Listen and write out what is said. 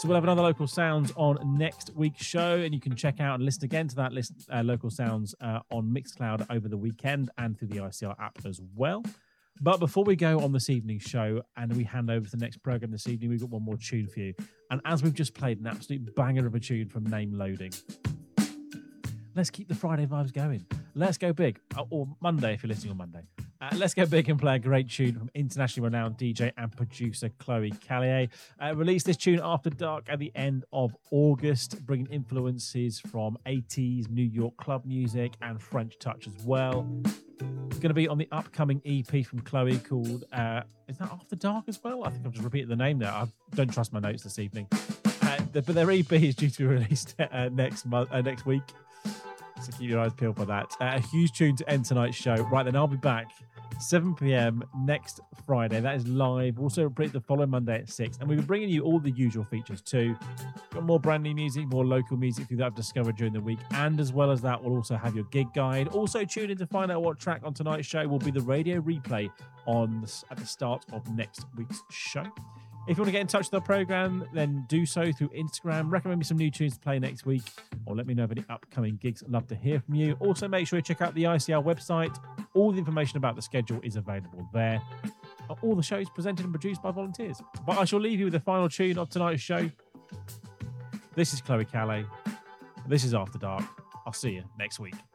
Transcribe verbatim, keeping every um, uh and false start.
So we'll have another Local Sounds on next week's show, and you can check out and listen again to that list, uh, Local Sounds uh, on Mixcloud over the weekend and through the I C R app as well. But before we go on this evening's show and we hand over to the next programme this evening, we've got one more tune for you. And as we've just played an absolute banger of a tune from Name Loading, let's keep the Friday vibes going. Let's go big. Or Monday if you're listening on Monday. Uh, let's go big and play a great tune from internationally renowned D J and producer Chloe Callier. Uh, released this tune After Dark at the end of August, bringing influences from eighties New York club music and French touch as well. It's going to be on the upcoming E P from Chloe called, uh, is that After Dark as well? I think I've just repeated the name there. I don't trust my notes this evening. Uh, the, but their E P is due to be released uh, next month, uh, next week. So keep your eyes peeled for that. Uh, a huge tune to end tonight's show. Right then, I'll be back seven p.m. next Friday. That is live. Also, repeat the following Monday at six. And we'll be bringing you all the usual features too. Got more brand new music, more local music that I've discovered during the week. And as well as that, we'll also have your gig guide. Also, tune in to find out what track on tonight's show will be the radio replay on the, at the start of next week's show. If you want to get in touch with our programme, then do so through Instagram. Recommend me some new tunes to play next week, or let me know of any upcoming gigs. I'd love to hear from you. Also, make sure you check out the I C R website. All the information about the schedule is available there. All the shows presented and produced by volunteers. But I shall leave you with the final tune of tonight's show. This is Chloe Callier. This is After Dark. I'll see you next week.